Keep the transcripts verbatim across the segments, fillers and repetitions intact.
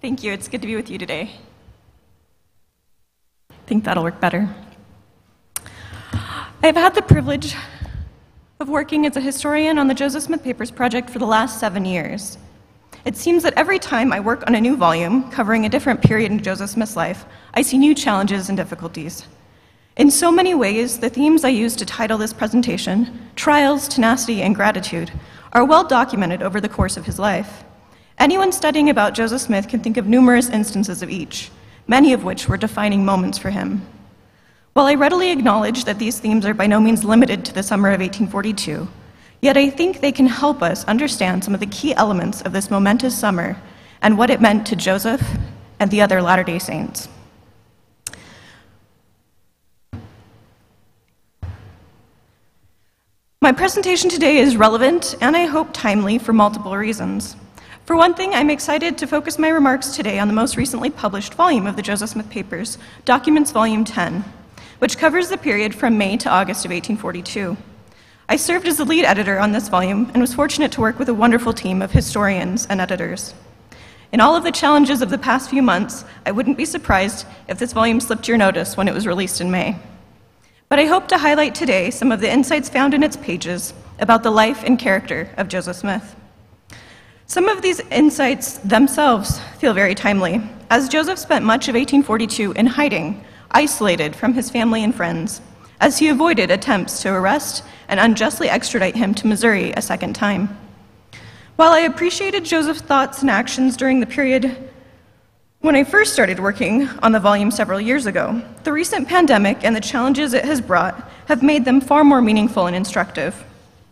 Thank you. It's good to be with you today. I think that'll work better. I've had the privilege of working as a historian on the Joseph Smith Papers project for the last seven years. It seems that every time I work on a new volume covering a different period in Joseph Smith's life, I see new challenges and difficulties. In so many ways, the themes I use to title this presentation, trials, tenacity, and gratitude, are well documented over the course of his life. Anyone studying about Joseph Smith can think of numerous instances of each, many of which were defining moments for him. While I readily acknowledge that these themes are by no means limited to the summer of eighteen forty-two, yet I think they can help us understand some of the key elements of this momentous summer and what it meant to Joseph and the other Latter-day Saints. My presentation today is relevant and I hope timely for multiple reasons. For one thing, I'm excited to focus my remarks today on the most recently published volume of the Joseph Smith Papers, Documents Volume ten, which covers the period from May to August of eighteen forty-two. I served as the lead editor on this volume and was fortunate to work with a wonderful team of historians and editors. In all of the challenges of the past few months, I wouldn't be surprised if this volume slipped your notice when it was released in May. But I hope to highlight today some of the insights found in its pages about the life and character of Joseph Smith. Some of these insights themselves feel very timely, as Joseph spent much of eighteen forty-two in hiding, isolated from his family and friends, as he avoided attempts to arrest and unjustly extradite him to Missouri a second time. While I appreciated Joseph's thoughts and actions during the period when I first started working on the volume several years ago, the recent pandemic and the challenges it has brought have made them far more meaningful and instructive.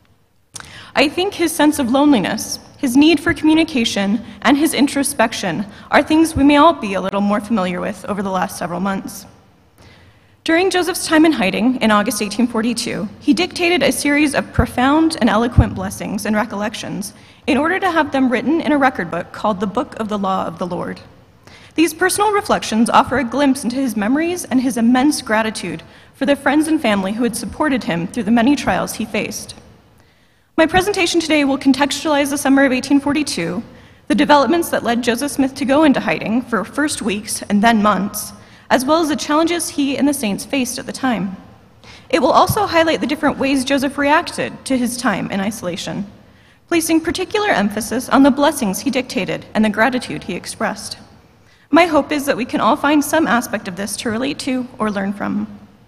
I think his sense of loneliness, his need for communication, and his introspection are things we may all be a little more familiar with over the last several months. During Joseph's time in hiding in August eighteen forty-two, he dictated a series of profound and eloquent blessings and recollections in order to have them written in a record book called the Book of the Law of the Lord. These personal reflections offer a glimpse into his memories and his immense gratitude for the friends and family who had supported him through the many trials he faced. My presentation today will contextualize the summer of eighteen forty-two, the developments that led Joseph Smith to go into hiding for first weeks and then months, as well as the challenges he and the saints faced at the time. It will also highlight the different ways Joseph reacted to his time in isolation, placing particular emphasis on the blessings he dictated and the gratitude he expressed. My hope is that we can all find some aspect of this to relate to or learn from.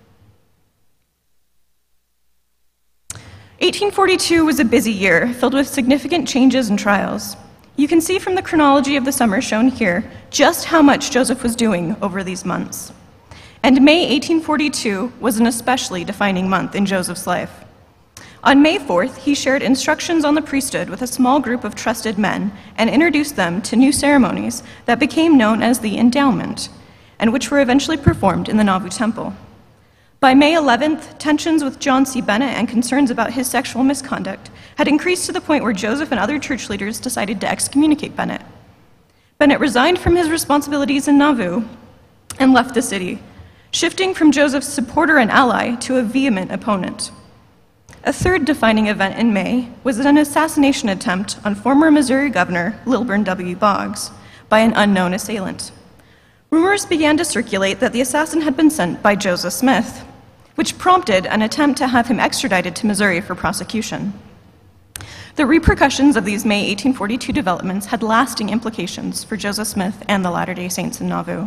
eighteen forty-two was a busy year, filled with significant changes and trials. You can see from the chronology of the summer shown here just how much Joseph was doing over these months. And May eighteen forty-two was an especially defining month in Joseph's life. On May fourth, he shared instructions on the priesthood with a small group of trusted men and introduced them to new ceremonies that became known as the endowment, and which were eventually performed in the Nauvoo Temple. By May eleventh, tensions with John C. Bennett and concerns about his sexual misconduct had increased to the point where Joseph and other church leaders decided to excommunicate Bennett. Bennett resigned from his responsibilities in Nauvoo and left the city, shifting from Joseph's supporter and ally to a vehement opponent. A third defining event in May was an assassination attempt on former Missouri Governor Lilburn W. Boggs by an unknown assailant. Rumors began to circulate that the assassin had been sent by Joseph Smith, which prompted an attempt to have him extradited to Missouri for prosecution. The repercussions of these May eighteen forty-two developments had lasting implications for Joseph Smith and the Latter-day Saints in Nauvoo.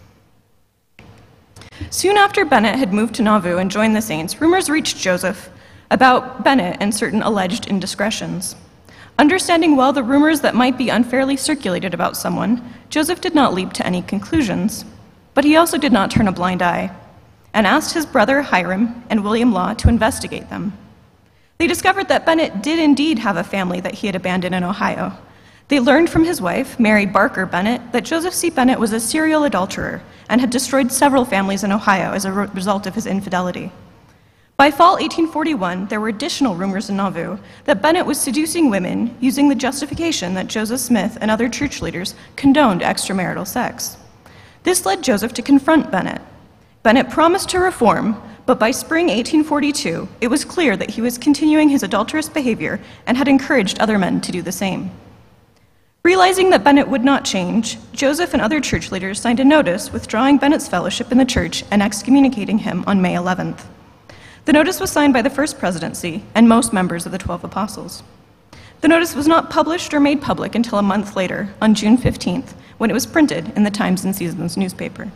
Soon after Bennett had moved to Nauvoo and joined the Saints, rumors reached Joseph about Bennett and certain alleged indiscretions. Understanding well the rumors that might be unfairly circulated about someone, Joseph did not leap to any conclusions, but he also did not turn a blind eye, and asked his brother Hiram and William Law to investigate them. They discovered that Bennett did indeed have a family that he had abandoned in Ohio. They learned from his wife, Mary Barker Bennett, that Joseph C. Bennett was a serial adulterer and had destroyed several families in Ohio as a result of his infidelity. By fall eighteen forty-one, there were additional rumors in Nauvoo that Bennett was seducing women using the justification that Joseph Smith and other church leaders condoned extramarital sex. This led Joseph to confront Bennett. Bennett promised to reform, but by spring eighteen forty-two, it was clear that he was continuing his adulterous behavior and had encouraged other men to do the same. Realizing that Bennett would not change, Joseph and other church leaders signed a notice withdrawing Bennett's fellowship in the church and excommunicating him on May eleventh. The notice was signed by the First Presidency and most members of the Twelve Apostles. The notice was not published or made public until a month later, on June fifteenth, when it was printed in the Times and Seasons newspaper.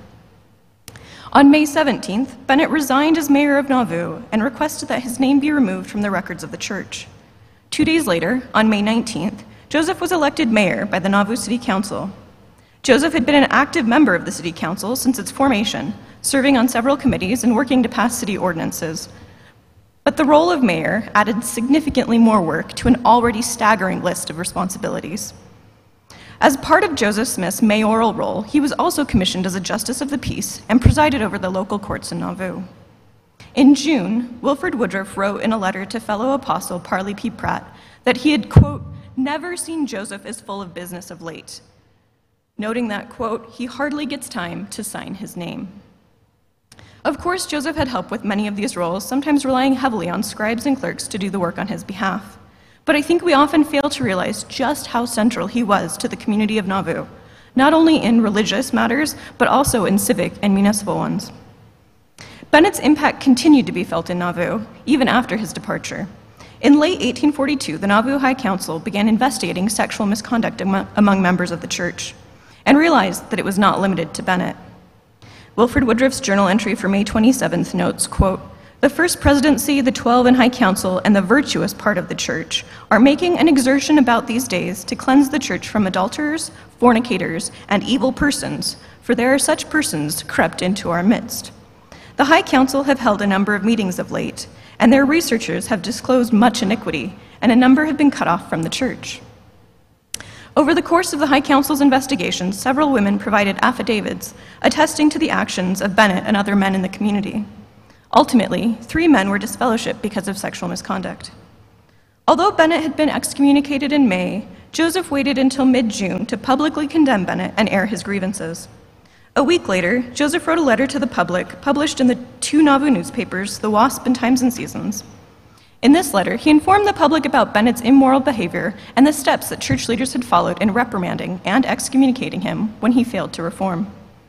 On May seventeenth, Bennett resigned as mayor of Nauvoo and requested that his name be removed from the records of the church. Two days later, on May nineteenth, Joseph was elected mayor by the Nauvoo City Council. Joseph had been an active member of the City Council since its formation, serving on several committees and working to pass city ordinances. But the role of mayor added significantly more work to an already staggering list of responsibilities. As part of Joseph Smith's mayoral role, he was also commissioned as a justice of the peace and presided over the local courts in Nauvoo. In June, Wilford Woodruff wrote in a letter to fellow apostle Parley P. Pratt that he had, quote, never seen Joseph as full of business of late, noting that, quote, he hardly gets time to sign his name. Of course, Joseph had help with many of these roles, sometimes relying heavily on scribes and clerks to do the work on his behalf. But I think we often fail to realize just how central he was to the community of Nauvoo, not only in religious matters, but also in civic and municipal ones. Bennett's impact continued to be felt in Nauvoo, even after his departure. In late eighteen forty-two, the Nauvoo High Council began investigating sexual misconduct among members of the church, and realized that it was not limited to Bennett. Wilford Woodruff's journal entry for May twenty-seventh notes, quote, the First Presidency, the Twelve and High Council, and the virtuous part of the church are making an exertion about these days to cleanse the church from adulterers, fornicators, and evil persons, for there are such persons crept into our midst. The High Council have held a number of meetings of late, and their researchers have disclosed much iniquity, and a number have been cut off from the church. Over the course of the High Council's investigation, several women provided affidavits attesting to the actions of Bennett and other men in the community. Ultimately, three men were disfellowshipped because of sexual misconduct. Although Bennett had been excommunicated in May, Joseph waited until mid-June to publicly condemn Bennett and air his grievances. A week later, Joseph wrote a letter to the public, published in the two Nauvoo newspapers, The Wasp and Times and Seasons. In this letter, he informed the public about Bennett's immoral behavior and the steps that church leaders had followed in reprimanding and excommunicating him when he failed to reform.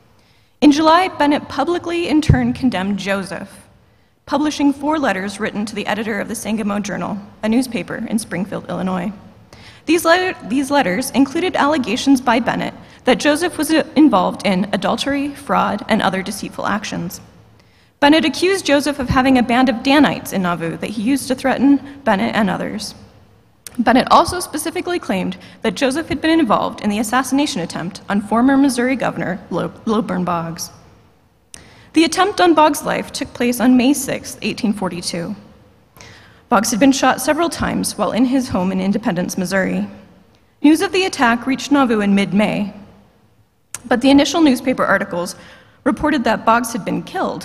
In July, Bennett publicly in turn condemned Joseph, publishing four letters written to the editor of the Sangamo Journal, a newspaper in Springfield, Illinois. These, letter, these letters included allegations by Bennett that Joseph was involved in adultery, fraud, and other deceitful actions. Bennett accused Joseph of having a band of Danites in Nauvoo that he used to threaten Bennett and others. Bennett also specifically claimed that Joseph had been involved in the assassination attempt on former Missouri Governor Lilburn Boggs. The attempt on Boggs' life took place on May sixth, eighteen forty-two. Boggs had been shot several times while in his home in Independence, Missouri. News of the attack reached Nauvoo in mid-May, but the initial newspaper articles reported that Boggs had been killed.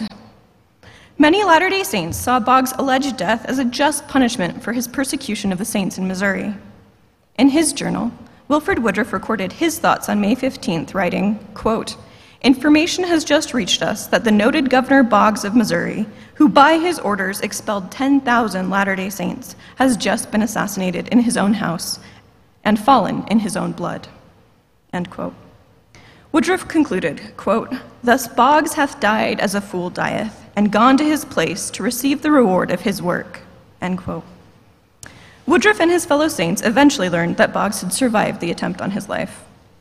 Many Latter-day Saints saw Boggs' alleged death as a just punishment for his persecution of the saints in Missouri. In his journal, Wilford Woodruff recorded his thoughts on May fifteenth, writing, quote, information has just reached us that the noted Governor Boggs of Missouri, who by his orders expelled ten thousand Latter-day Saints, has just been assassinated in his own house and fallen in his own blood, end quote. Woodruff concluded, quote, thus Boggs hath died as a fool dieth, and gone to his place to receive the reward of his work, end quote. Woodruff and his fellow saints eventually learned that Boggs had survived the attempt on his life.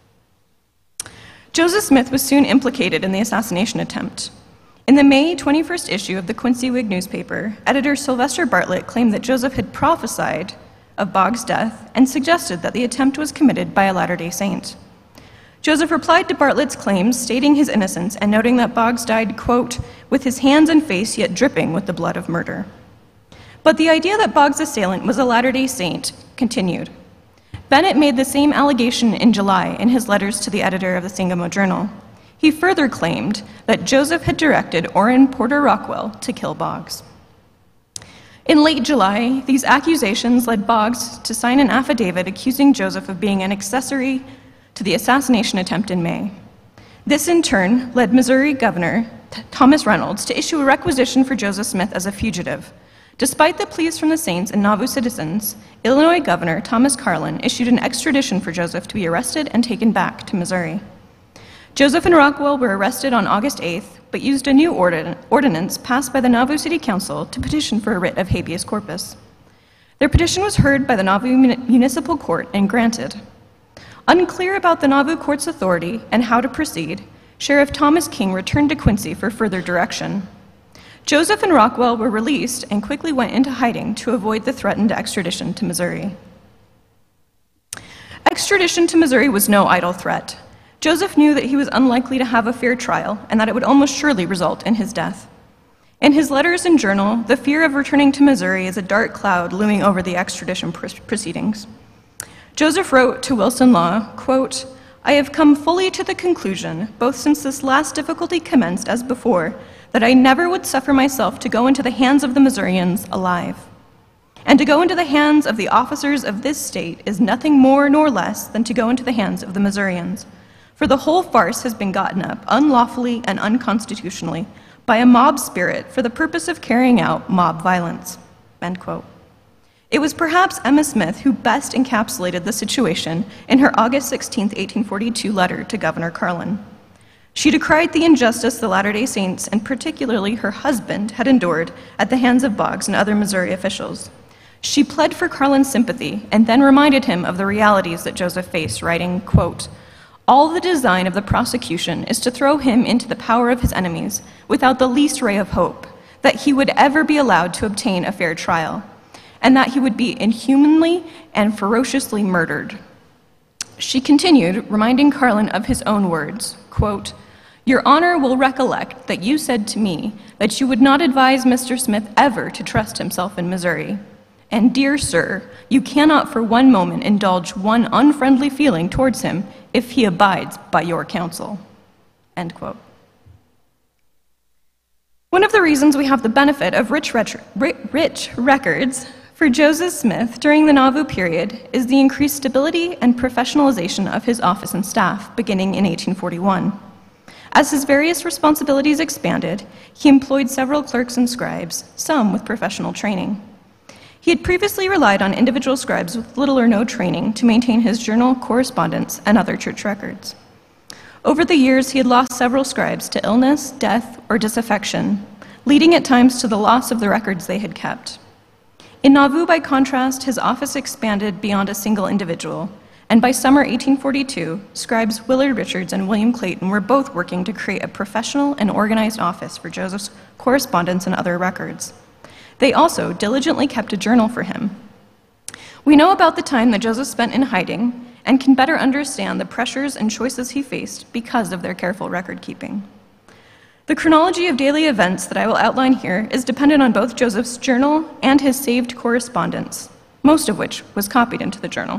Joseph Smith was soon implicated in the assassination attempt. In the May twenty-first issue of the Quincy Whig newspaper, editor Sylvester Bartlett claimed that Joseph had prophesied of Boggs' death and suggested that the attempt was committed by a Latter-day Saint. Joseph replied to Bartlett's claims, stating his innocence and noting that Boggs died, quote, with his hands and face yet dripping with the blood of murder. But the idea that Boggs' assailant was a Latter-day Saint continued. Bennett made the same allegation in July in his letters to the editor of the Sangamo Journal. He further claimed that Joseph had directed Orrin Porter Rockwell to kill Boggs. In late July, these accusations led Boggs to sign an affidavit accusing Joseph of being an accessory to the assassination attempt in May. This in turn led Missouri Governor Thomas Reynolds to issue a requisition for Joseph Smith as a fugitive, Despite the pleas from the Saints and Nauvoo citizens, Illinois Governor Thomas Carlin issued an extradition for Joseph to be arrested and taken back to Missouri. Joseph and Rockwell were arrested on August eighth, but used a new ordin- ordinance passed by the Nauvoo City Council to petition for a writ of habeas corpus. Their petition was heard by the Nauvoo Municipal Court and granted. Unclear about the Nauvoo Court's authority and how to proceed, Sheriff Thomas King returned to Quincy for further direction. Joseph and Rockwell were released and quickly went into hiding to avoid the threatened extradition to Missouri. Extradition to Missouri was no idle threat. Joseph knew that he was unlikely to have a fair trial and that it would almost surely result in his death. In his letters and journal, the fear of returning to Missouri is a dark cloud looming over the extradition pr- proceedings. Joseph wrote to Wilson Law, quote, "I have come fully to the conclusion, both since this last difficulty commenced as before, that I never would suffer myself to go into the hands of the Missourians alive. And to go into the hands of the officers of this state is nothing more nor less than to go into the hands of the Missourians. For the whole farce has been gotten up unlawfully and unconstitutionally by a mob spirit for the purpose of carrying out mob violence." End quote. It was perhaps Emma Smith who best encapsulated the situation in her August sixteenth, eighteen forty-two letter to Governor Carlin. She decried the injustice the Latter-day Saints, and particularly her husband, had endured at the hands of Boggs and other Missouri officials. She pled for Carlin's sympathy and then reminded him of the realities that Joseph faced, writing, quote, "All the design of the prosecution is to throw him into the power of his enemies without the least ray of hope that he would ever be allowed to obtain a fair trial, and that he would be inhumanly and ferociously murdered." She continued, reminding Carlin of his own words, quote, "Your Honor will recollect that you said to me that you would not advise Mister Smith ever to trust himself in Missouri. And dear sir, you cannot for one moment indulge one unfriendly feeling towards him if he abides by your counsel." End quote. One of the reasons we have the benefit of rich, rich, rich records for Joseph Smith during the Nauvoo period is the increased stability and professionalization of his office and staff beginning in eighteen forty-one. As his various responsibilities expanded, he employed several clerks and scribes, some with professional training. He had previously relied on individual scribes with little or no training to maintain his journal, correspondence, and other church records. Over the years, he had lost several scribes to illness, death, or disaffection, leading at times to the loss of the records they had kept. In Nauvoo, by contrast, his office expanded beyond a single individual, and by summer eighteen forty-two, scribes Willard Richards and William Clayton were both working to create a professional and organized office for Joseph's correspondence and other records. They also diligently kept a journal for him. We know about the time that Joseph spent in hiding and can better understand the pressures and choices he faced because of their careful record keeping. The chronology of daily events that I will outline here is dependent on both Joseph's journal and his saved correspondence, most of which was copied into the journal.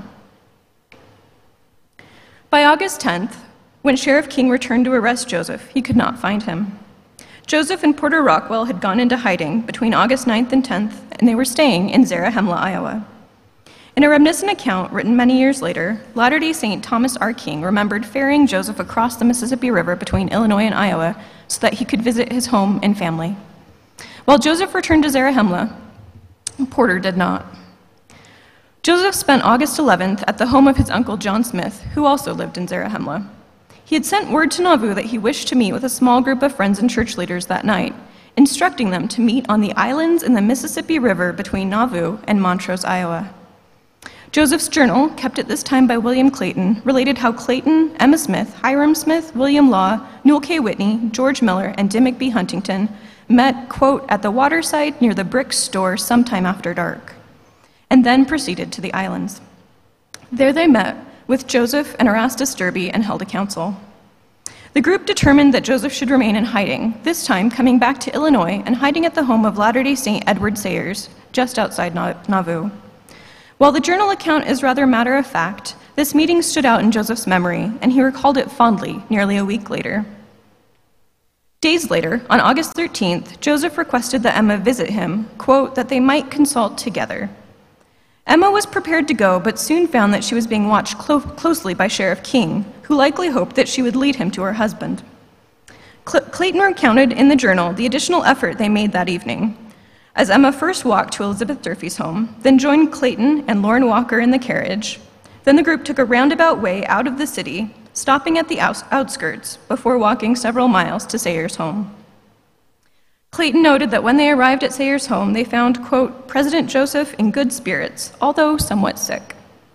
By August tenth, when Sheriff King returned to arrest Joseph, he could not find him. Joseph and Porter Rockwell had gone into hiding between August ninth and tenth, and they were staying in Zarahemla, Iowa. In a reminiscent account written many years later, Latter-day Saint Thomas R. King remembered ferrying Joseph across the Mississippi River between Illinois and Iowa so that he could visit his home and family. While Joseph returned to Zarahemla, Porter did not. Joseph spent August eleventh at the home of his uncle John Smith, who also lived in Zarahemla. He had sent word to Nauvoo that he wished to meet with a small group of friends and church leaders that night, instructing them to meet on the islands in the Mississippi River between Nauvoo and Montrose, Iowa. Joseph's journal, kept at this time by William Clayton, related how Clayton, Emma Smith, Hiram Smith, William Law, Newell K. Whitney, George Miller, and Dimmick B. Huntington met, quote, at the waterside near the brick store sometime after dark, and then proceeded to the islands. There they met with Joseph and Erastus Derby and held a council. The group determined that Joseph should remain in hiding, this time coming back to Illinois and hiding at the home of Latter-day Saint Edward Sayers, just outside Nauvoo. While the journal account is rather matter-of-fact, this meeting stood out in Joseph's memory, and he recalled it fondly nearly a week later. Days later, on August thirteenth, Joseph requested that Emma visit him, quote, that they might consult together. Emma was prepared to go, but soon found that she was being watched clo- closely by Sheriff King, who likely hoped that she would lead him to her husband. Cl- Clayton recounted in the journal the additional effort they made that evening. as Emma first walked to Elizabeth Durfee's home, then joined Clayton and Lauren Walker in the carriage. Then the group took a roundabout way out of the city, stopping at the outskirts before walking several miles to Sayers' home. Clayton noted that when they arrived at Sayers' home, they found, quote, President Joseph in good spirits, although somewhat sick.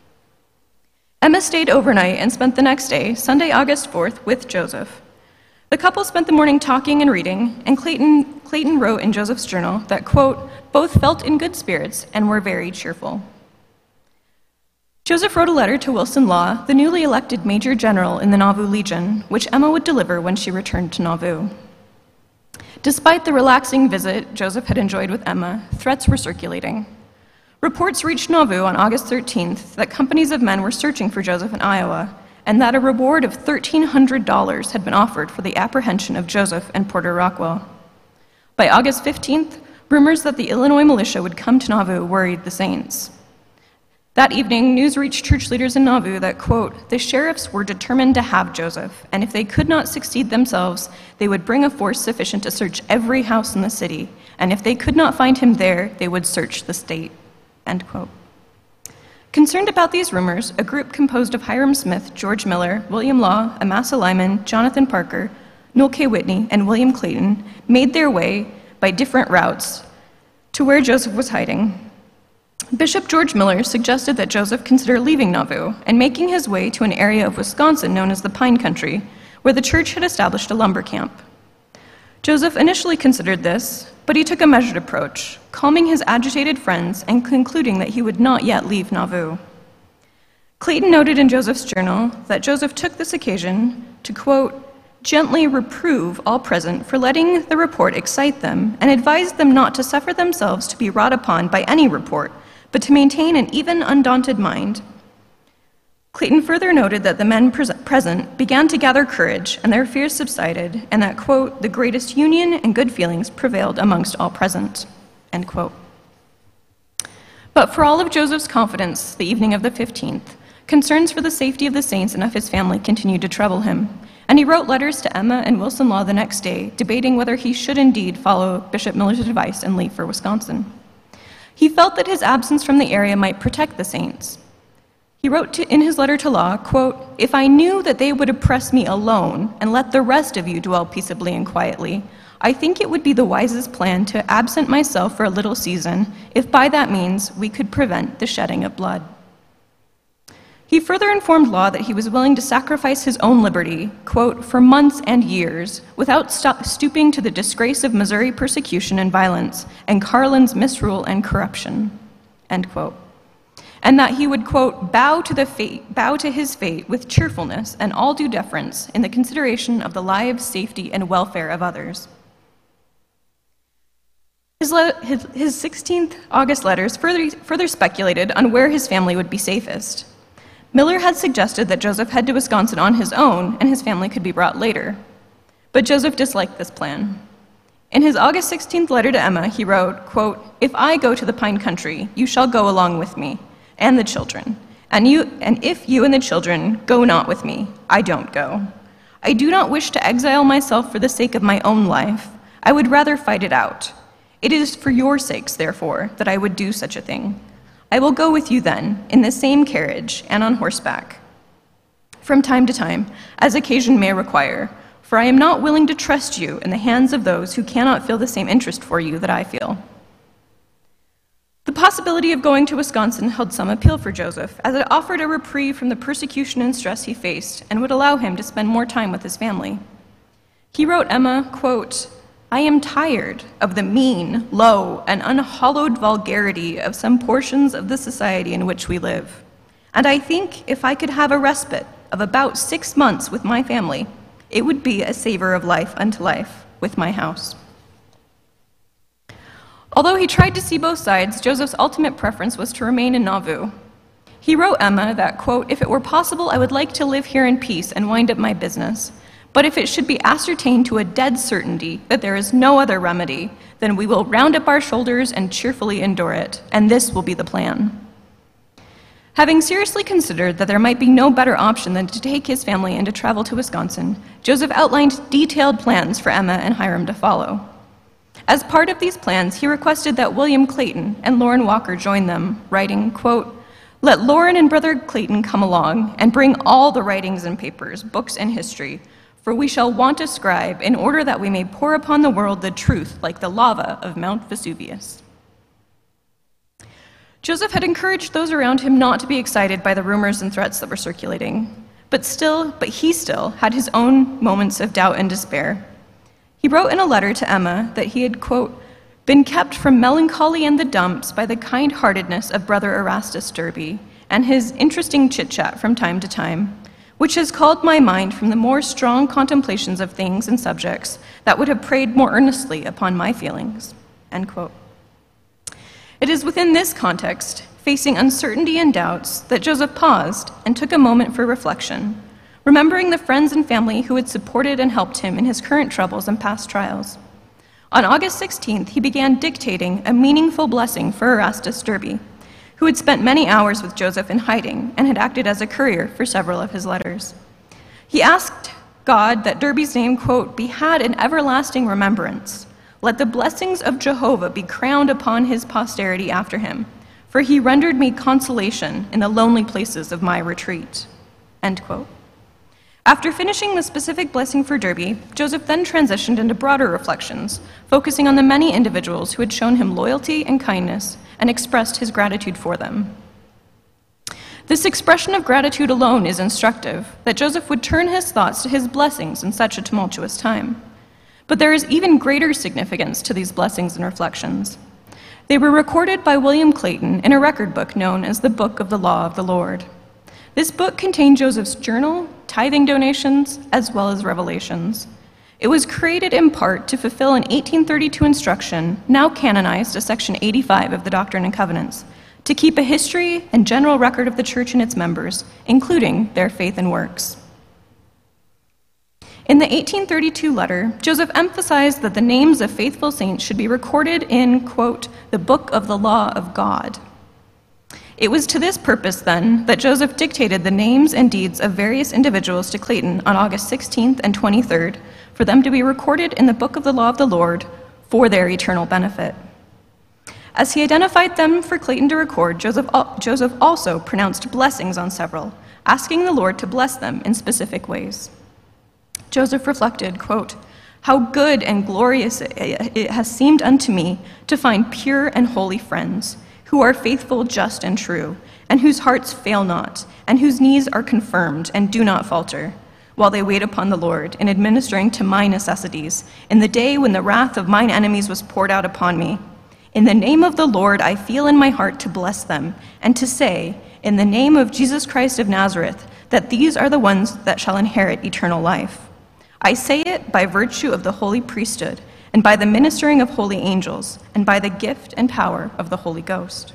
Emma stayed overnight and spent the next day, Sunday, August fourth, with Joseph. The couple spent the morning talking and reading, and Clayton, Clayton wrote in Joseph's journal that, quote, both felt in good spirits and were very cheerful. Joseph wrote a letter to Wilson Law, the newly elected Major General in the Nauvoo Legion, which Emma would deliver when she returned to Nauvoo. Despite the relaxing visit Joseph had enjoyed with Emma, threats were circulating. Reports reached Nauvoo on August thirteenth that companies of men were searching for Joseph in Iowa, and that a reward of thirteen hundred dollars had been offered for the apprehension of Joseph and Porter Rockwell. By August fifteenth, rumors that the Illinois militia would come to Nauvoo worried the Saints. That evening, news reached church leaders in Nauvoo that, quote, the sheriffs were determined to have Joseph, and if they could not succeed themselves, they would bring a force sufficient to search every house in the city, and if they could not find him there, they would search the state, end quote. Concerned about these rumors, a group composed of Hiram Smith, George Miller, William Law, Amasa Lyman, Jonathan Parker, Noel K. Whitney, and William Clayton made their way by different routes to where Joseph was hiding. Bishop George Miller suggested that Joseph consider leaving Nauvoo and making his way to an area of Wisconsin known as the Pine Country, where the church had established a lumber camp. Joseph initially considered this, but he took a measured approach, calming his agitated friends and concluding that he would not yet leave Nauvoo. Clayton noted in Joseph's journal that Joseph took this occasion to, quote, gently reprove all present for letting the report excite them and advised them not to suffer themselves to be wrought upon by any report, but to maintain an even, undaunted mind. Clayton further noted that the men pres present began to gather courage and their fears subsided, and that, quote, the greatest union and good feelings prevailed amongst all present, end quote. But for all of Joseph's confidence the evening of the fifteenth, concerns for the safety of the Saints and of his family continued to trouble him, and he wrote letters to Emma and Wilson Law the next day, debating whether he should indeed follow Bishop Miller's advice and leave for Wisconsin. He felt that his absence from the area might protect the Saints. He wrote to, in his letter to Law, quote, if I knew that they would oppress me alone and let the rest of you dwell peaceably and quietly, I think it would be the wisest plan to absent myself for a little season, if by that means we could prevent the shedding of blood. He further informed Law that he was willing to sacrifice his own liberty, quote, for months and years, without st stooping to the disgrace of Missouri persecution and violence and Carlin's misrule and corruption, end quote. And that he would, quote, bow to, the fate, bow to his fate with cheerfulness and all due deference in the consideration of the lives, safety, and welfare of others. His, his, his sixteenth August letters further, further speculated on where his family would be safest. Miller had suggested that Joseph head to Wisconsin on his own and his family could be brought later. But Joseph disliked this plan. In his August sixteenth letter to Emma, he wrote, quote, if I go to the Pine Country, you shall go along with me, and the children. And, you, and if you and the children go not with me, I don't go. I do not wish to exile myself for the sake of my own life. I would rather fight it out. It is for your sakes, therefore, that I would do such a thing. I will go with you then, in the same carriage and on horseback, from time to time, as occasion may require, for I am not willing to trust you in the hands of those who cannot feel the same interest for you that I feel. The possibility of going to Wisconsin held some appeal for Joseph, as it offered a reprieve from the persecution and stress he faced and would allow him to spend more time with his family. He wrote Emma, quote, I am tired of the mean, low, and unhallowed vulgarity of some portions of the society in which we live. And I think if I could have a respite of about six months with my family, it would be a savor of life unto life with my house. Although he tried to see both sides, Joseph's ultimate preference was to remain in Nauvoo. He wrote Emma that, quote, if it were possible, I would like to live here in peace and wind up my business. But if it should be ascertained to a dead certainty that there is no other remedy, then we will round up our shoulders and cheerfully endure it, and this will be the plan. Having seriously considered that there might be no better option than to take his family and to travel to Wisconsin, Joseph outlined detailed plans for Emma and Hiram to follow. As part of these plans, he requested that William Clayton and Lauren Walker join them, writing, quote, "Let Lauren and Brother Clayton come along and bring all the writings and papers, books and history, for we shall want a scribe in order that we may pour upon the world the truth like the lava of Mount Vesuvius." Joseph had encouraged those around him not to be excited by the rumors and threats that were circulating, but still, but he still had his own moments of doubt and despair. He wrote in a letter to Emma that he had, quote, "been kept from melancholy and the dumps by the kind-heartedness of Brother Erastus Derby and his interesting chit-chat from time to time, which has called my mind from the more strong contemplations of things and subjects that would have preyed more earnestly upon my feelings," end quote. It is within this context, facing uncertainty and doubts, that Joseph paused and took a moment for reflection, remembering the friends and family who had supported and helped him in his current troubles and past trials. On August sixteenth, he began dictating a meaningful blessing for Erastus Derby, who had spent many hours with Joseph in hiding and had acted as a courier for several of his letters. He asked God that Derby's name, quote, "be had in everlasting remembrance. Let the blessings of Jehovah be crowned upon his posterity after him, for he rendered me consolation in the lonely places of my retreat," end quote. After finishing the specific blessing for Derby, Joseph then transitioned into broader reflections, focusing on the many individuals who had shown him loyalty and kindness and expressed his gratitude for them. This expression of gratitude alone is instructive, that Joseph would turn his thoughts to his blessings in such a tumultuous time. But there is even greater significance to these blessings and reflections. They were recorded by William Clayton in a record book known as the Book of the Law of the Lord. This book contained Joseph's journal, tithing donations, as well as revelations. It was created in part to fulfill an eighteen thirty-two instruction, now canonized as Section eighty-five of the Doctrine and Covenants, to keep a history and general record of the church and its members, including their faith and works. In the eighteen thirty-two letter, Joseph emphasized that the names of faithful saints should be recorded in, quote, "the book of the law of God." It was to this purpose, then, that Joseph dictated the names and deeds of various individuals to Clayton on August sixteenth and twenty-third for them to be recorded in the book of the law of the Lord for their eternal benefit. As he identified them for Clayton to record, Joseph, Joseph also pronounced blessings on several, asking the Lord to bless them in specific ways. Joseph reflected, quote, "How good and glorious it has seemed unto me to find pure and holy friends, who are faithful, just, and true, and whose hearts fail not, and whose knees are confirmed and do not falter, while they wait upon the Lord in administering to my necessities, in the day when the wrath of mine enemies was poured out upon me. In the name of the Lord I feel in my heart to bless them, and to say, in the name of Jesus Christ of Nazareth, that these are the ones that shall inherit eternal life. I say it by virtue of the holy priesthood, and by the ministering of holy angels, and by the gift and power of the Holy Ghost."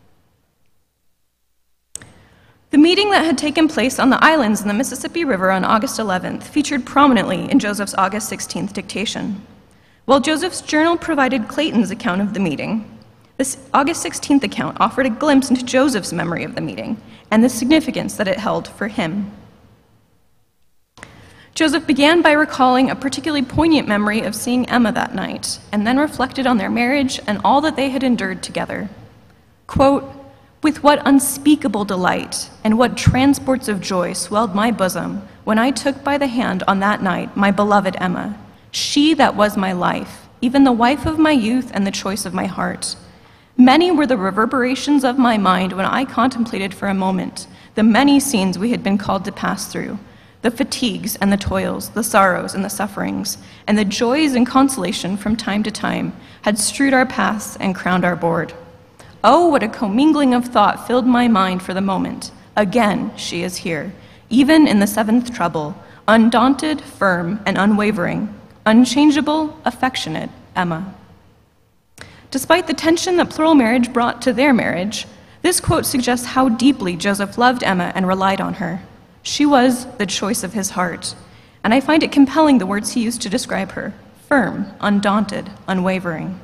The meeting that had taken place on the islands in the Mississippi River on August eleventh featured prominently in Joseph's August sixteenth dictation. While Joseph's journal provided Clayton's account of the meeting, this August sixteenth account offered a glimpse into Joseph's memory of the meeting and the significance that it held for him. Joseph began by recalling a particularly poignant memory of seeing Emma that night, and then reflected on their marriage and all that they had endured together. Quote, "With what unspeakable delight and what transports of joy swelled my bosom when I took by the hand on that night my beloved Emma, she that was my life, even the wife of my youth and the choice of my heart. Many were the reverberations of my mind when I contemplated for a moment the many scenes we had been called to pass through, the fatigues and the toils, the sorrows and the sufferings, and the joys and consolation from time to time had strewed our paths and crowned our board. Oh, what a commingling of thought filled my mind for the moment. Again, she is here, even in the seventh trouble, undaunted, firm, and unwavering, unchangeable, affectionate Emma." Despite the tension that plural marriage brought to their marriage, this quote suggests how deeply Joseph loved Emma and relied on her. She was the choice of his heart, and I find it compelling the words he used to describe her: firm, undaunted, unwavering.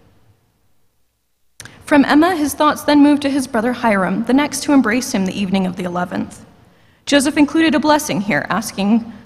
From Emma, his thoughts then moved to his brother Hiram, the next to embrace him the evening of the eleventh. Joseph included a blessing here, asking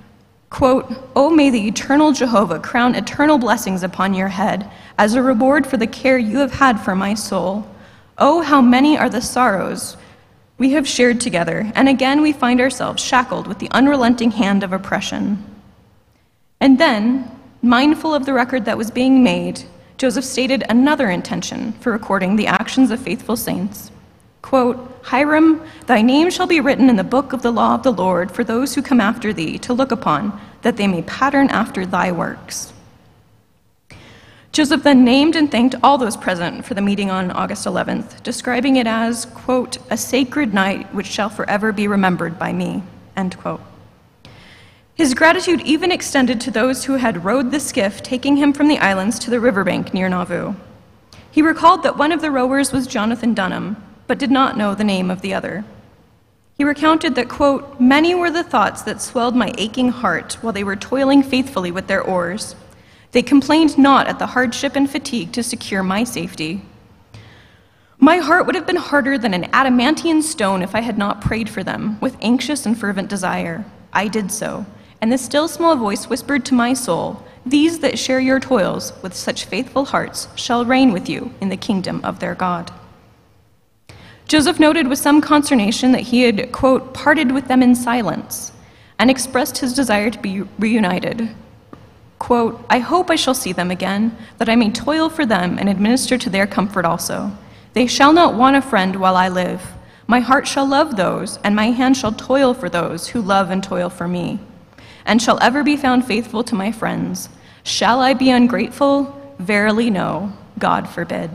Quote, "Oh, may the eternal Jehovah crown eternal blessings upon your head as a reward for the care you have had for my soul. Oh, how many are the sorrows we have shared together, and again we find ourselves shackled with the unrelenting hand of oppression." And then, mindful of the record that was being made, Joseph stated another intention for recording the actions of faithful saints. Quote, "Hiram, thy name shall be written in the book of the law of the Lord for those who come after thee to look upon, that they may pattern after thy works." Joseph then named and thanked all those present for the meeting on August eleventh, describing it as, quote, "a sacred night which shall forever be remembered by me," end quote. His gratitude even extended to those who had rowed the skiff taking him from the islands to the riverbank near Nauvoo. He recalled that one of the rowers was Jonathan Dunham, but did not know the name of the other. He recounted that, quote, "Many were the thoughts that swelled my aching heart while they were toiling faithfully with their oars. They complained not at the hardship and fatigue to secure my safety. My heart would have been harder than an adamantine stone if I had not prayed for them with anxious and fervent desire. I did so, and the still small voice whispered to my soul, 'These that share your toils with such faithful hearts shall reign with you in the kingdom of their God.'" Joseph noted with some consternation that he had, quote, "parted with them in silence," and expressed his desire to be reunited. Quote, "I hope I shall see them again, that I may toil for them and administer to their comfort also. They shall not want a friend while I live. My heart shall love those, and my hand shall toil for those who love and toil for me, and shall ever be found faithful to my friends. Shall I be ungrateful? Verily no, God forbid."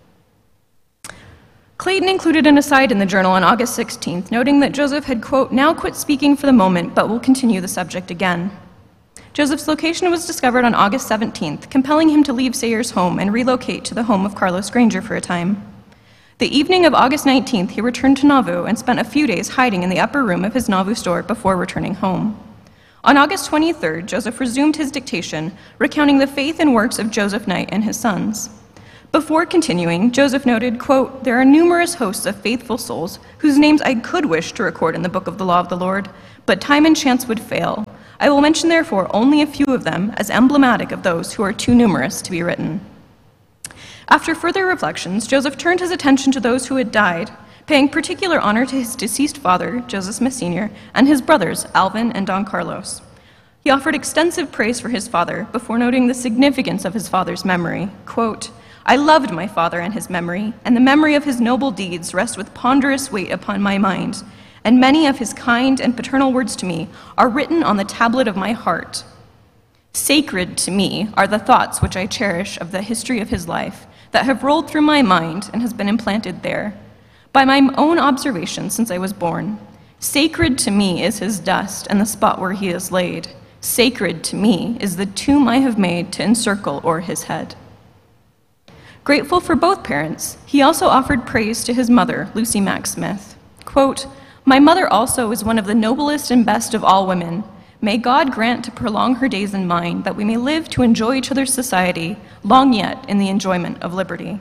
Clayton included an aside in the journal on August sixteenth, noting that Joseph had, quote, "now quit speaking for the moment, but will continue the subject again." Joseph's location was discovered on August seventeenth, compelling him to leave Sayers' home and relocate to the home of Carlos Granger for a time. The evening of August nineteenth, he returned to Nauvoo and spent a few days hiding in the upper room of his Nauvoo store before returning home. On August twenty-third, Joseph resumed his dictation, recounting the faith and works of Joseph Knight and his sons. Before continuing, Joseph noted, quote, "There are numerous hosts of faithful souls whose names I could wish to record in the book of the law of the Lord, but time and chance would fail. I will mention, therefore, only a few of them as emblematic of those who are too numerous to be written." After further reflections, Joseph turned his attention to those who had died, paying particular honor to his deceased father, Joseph Smith Senior, and his brothers, Alvin and Don Carlos. He offered extensive praise for his father before noting the significance of his father's memory. Quote, "I loved my father and his memory, and the memory of his noble deeds rests with ponderous weight upon my mind, and many of his kind and paternal words to me are written on the tablet of my heart. Sacred to me are the thoughts which I cherish of the history of his life that have rolled through my mind and has been implanted there, by my own observation since I was born. Sacred to me is his dust and the spot where he is laid. Sacred to me is the tomb I have made to encircle o'er his head." Grateful for both parents, he also offered praise to his mother, Lucy Mack Smith. Quote, "My mother also is one of the noblest and best of all women. May God grant to prolong her days and mine, that we may live to enjoy each other's society, long yet in the enjoyment of liberty."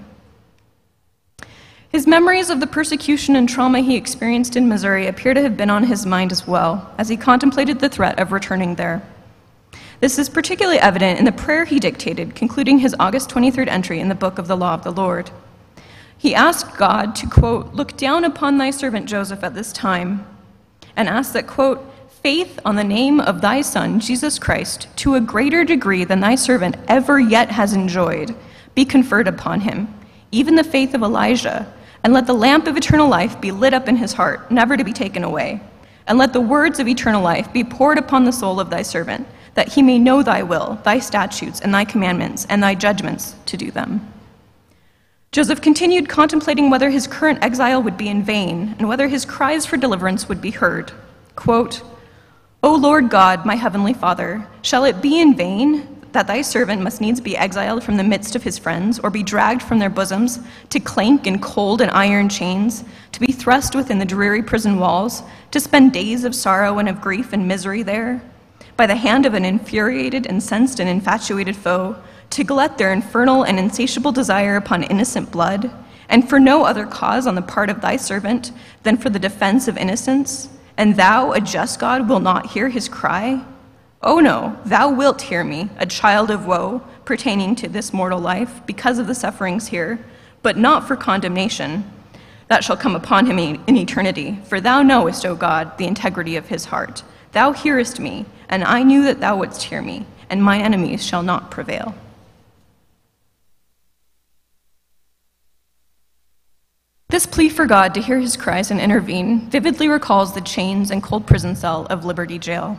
His memories of the persecution and trauma he experienced in Missouri appear to have been on his mind as well, as he contemplated the threat of returning there. This is particularly evident in the prayer he dictated, concluding his August twenty-third entry in the book of the law of the Lord. He asked God to, quote, "look down upon thy servant Joseph at this time," and asked that, quote, "faith on the name of thy Son, Jesus Christ, to a greater degree than thy servant ever yet has enjoyed, be conferred upon him, even the faith of Elijah, and let the lamp of eternal life be lit up in his heart, never to be taken away, and let the words of eternal life be poured upon the soul of thy servant, that he may know thy will, thy statutes, and thy commandments, and thy judgments to do them." Joseph continued contemplating whether his current exile would be in vain, and whether his cries for deliverance would be heard. Quote, "O Lord God, my heavenly Father, shall it be in vain that thy servant must needs be exiled from the midst of his friends, or be dragged from their bosoms, to clank in cold and iron chains, to be thrust within the dreary prison walls, to spend days of sorrow and of grief and misery there? By the hand of an infuriated, incensed, and infatuated foe, to glut their infernal and insatiable desire upon innocent blood, and for no other cause on the part of thy servant than for the defense of innocence, and thou, a just God, will not hear his cry? Oh no, thou wilt hear me, a child of woe, pertaining to this mortal life, because of the sufferings here, but not for condemnation that shall come upon him in eternity. For thou knowest, O God, the integrity of his heart. Thou hearest me, and I knew that thou wouldst hear me, and mine enemies shall not prevail. This plea for God to hear his cries and intervene vividly recalls the chains and cold prison cell of Liberty Jail.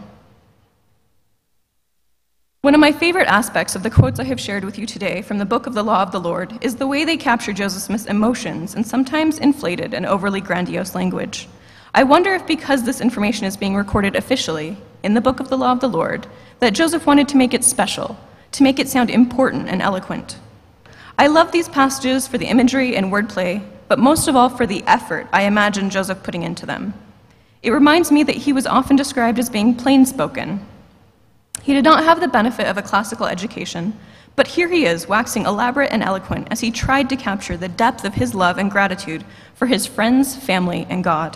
One of my favorite aspects of the quotes I have shared with you today from the Book of the Law of the Lord is the way they capture Joseph Smith's emotions in sometimes inflated and overly grandiose language. I wonder if because this information is being recorded officially in the Book of the Law of the Lord, that Joseph wanted to make it special, to make it sound important and eloquent. I love these passages for the imagery and wordplay, but most of all for the effort I imagine Joseph putting into them. It reminds me that he was often described as being plain-spoken. He did not have the benefit of a classical education, but here he is, waxing elaborate and eloquent as he tried to capture the depth of his love and gratitude for his friends, family, and God.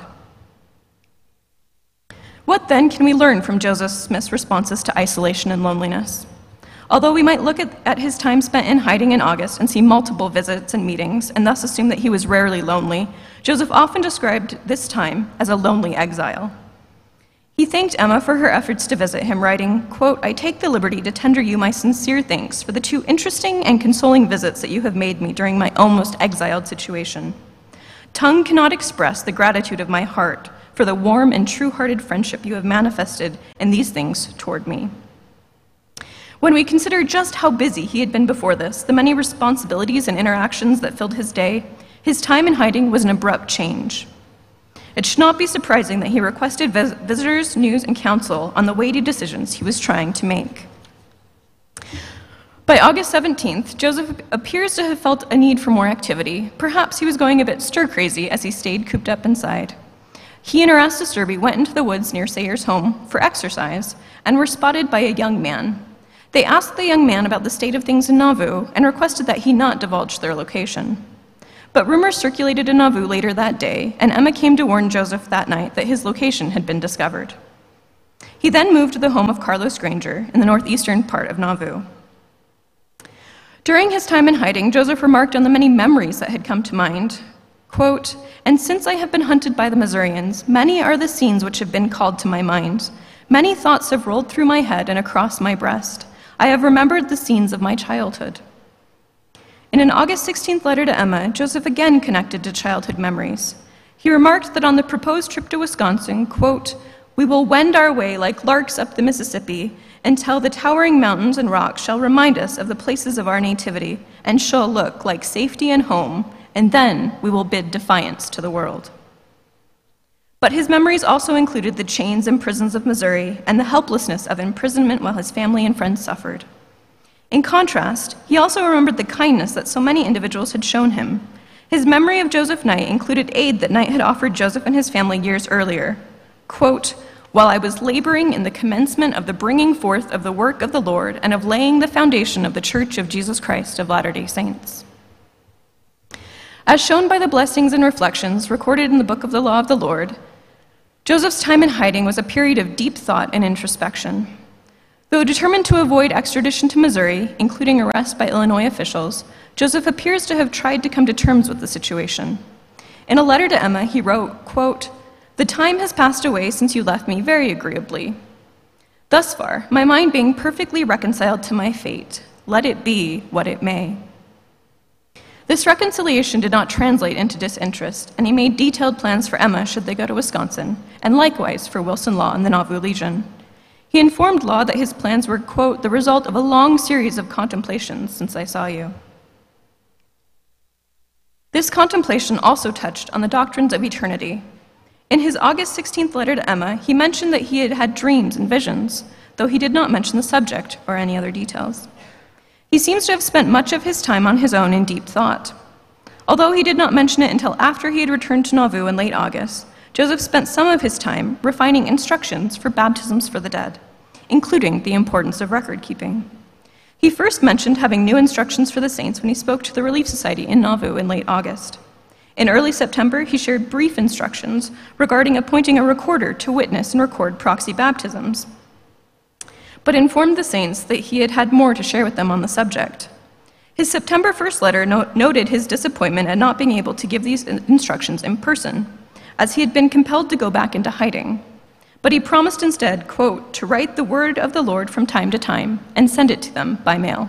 What then can we learn from Joseph Smith's responses to isolation and loneliness? Although we might look at, at his time spent in hiding in August and see multiple visits and meetings, and thus assume that he was rarely lonely, Joseph often described this time as a lonely exile. He thanked Emma for her efforts to visit him, writing, quote, "I take the liberty to tender you my sincere thanks for the two interesting and consoling visits that you have made me during my almost exiled situation. Tongue cannot express the gratitude of my heart for the warm and true-hearted friendship you have manifested in these things toward me." When we consider just how busy he had been before this, the many responsibilities and interactions that filled his day, his time in hiding was an abrupt change. It should not be surprising that he requested vis- visitors, news, and counsel on the weighty decisions he was trying to make. By August seventeenth, Joseph appears to have felt a need for more activity. Perhaps he was going a bit stir-crazy as he stayed cooped up inside. He and Erastus Derby went into the woods near Sayer's home for exercise and were spotted by a young man. They asked the young man about the state of things in Nauvoo and requested that he not divulge their location. But rumors circulated in Nauvoo later that day, and Emma came to warn Joseph that night that his location had been discovered. He then moved to the home of Carlos Granger in the northeastern part of Nauvoo. During his time in hiding, Joseph remarked on the many memories that had come to mind. Quote, "And since I have been hunted by the Missourians, many are the scenes which have been called to my mind. Many thoughts have rolled through my head and across my breast. I have remembered the scenes of my childhood." In an August sixteenth letter to Emma, Joseph again connected to childhood memories. He remarked that on the proposed trip to Wisconsin, quote, "We will wend our way like larks up the Mississippi until the towering mountains and rocks shall remind us of the places of our nativity and shall look like safety and home, and then we will bid defiance to the world." But his memories also included the chains and prisons of Missouri and the helplessness of imprisonment while his family and friends suffered. In contrast, he also remembered the kindness that so many individuals had shown him. His memory of Joseph Knight included aid that Knight had offered Joseph and his family years earlier. Quote, "While I was laboring in the commencement of the bringing forth of the work of the Lord and of laying the foundation of the Church of Jesus Christ of Latter-day Saints." As shown by the blessings and reflections recorded in the Book of the Law of the Lord, Joseph's time in hiding was a period of deep thought and introspection. Though determined to avoid extradition to Missouri, including arrest by Illinois officials, Joseph appears to have tried to come to terms with the situation. In a letter to Emma, he wrote, quote, "The time has passed away since you left me very agreeably. Thus far, my mind being perfectly reconciled to my fate, let it be what it may." This reconciliation did not translate into disinterest, and he made detailed plans for Emma should they go to Wisconsin, and likewise for Wilson Law and the Nauvoo Legion. He informed Law that his plans were, quote, "the result of a long series of contemplations since I saw you." This contemplation also touched on the doctrines of eternity. In his August sixteenth letter to Emma, he mentioned that he had had dreams and visions, though he did not mention the subject or any other details. He seems to have spent much of his time on his own in deep thought. Although he did not mention it until after he had returned to Nauvoo in late August, Joseph spent some of his time refining instructions for baptisms for the dead, including the importance of record keeping. He first mentioned having new instructions for the saints when he spoke to the Relief Society in Nauvoo in late August. In early September, he shared brief instructions regarding appointing a recorder to witness and record proxy baptisms. but informed the saints that he had had more to share with them on the subject. His September first letter no- noted his disappointment at not being able to give these instructions in person, as he had been compelled to go back into hiding. But he promised instead, quote, to write the word of the Lord from time to time and send it to them by mail.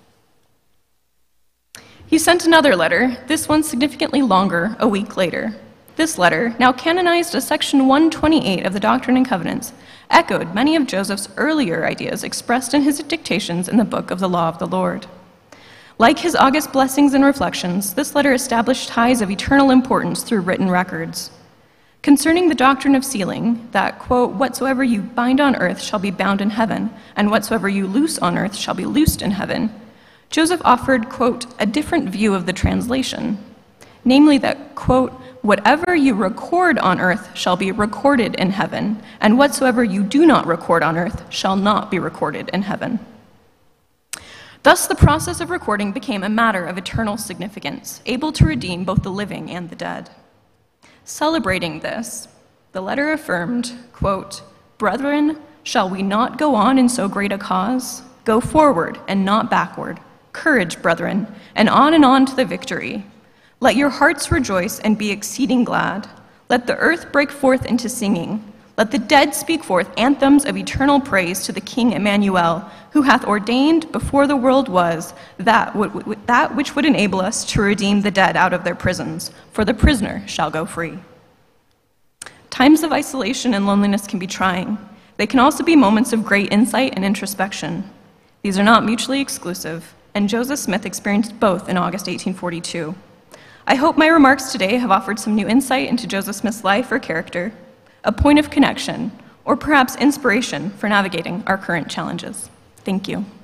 He sent another letter, this one significantly longer, a week later. This letter, now canonized as section one twenty-eight of the Doctrine and Covenants, echoed many of Joseph's earlier ideas expressed in his dictations in the book of the Law of the Lord. Like his August blessings and reflections, this letter established ties of eternal importance through written records. Concerning the doctrine of sealing, that, quote, whatsoever you bind on earth shall be bound in heaven, and whatsoever you loose on earth shall be loosed in heaven, Joseph offered, quote, a different view of the translation, namely that, quote, whatever you record on earth shall be recorded in heaven, and whatsoever you do not record on earth shall not be recorded in heaven. Thus, the process of recording became a matter of eternal significance, able to redeem both the living and the dead. Celebrating this, the letter affirmed, quote, brethren, shall we not go on in so great a cause? Go forward and not backward. Courage, brethren, and on and on to the victory. Let your hearts rejoice and be exceeding glad. Let the earth break forth into singing. Let the dead speak forth anthems of eternal praise to the King Emmanuel, who hath ordained before the world was that, w- that which would enable us to redeem the dead out of their prisons, for the prisoner shall go free. Times of isolation and loneliness can be trying. They can also be moments of great insight and introspection. These are not mutually exclusive, and Joseph Smith experienced both in August eighteen forty-two. I hope my remarks today have offered some new insight into Joseph Smith's life or character, a point of connection, or perhaps inspiration for navigating our current challenges. Thank you.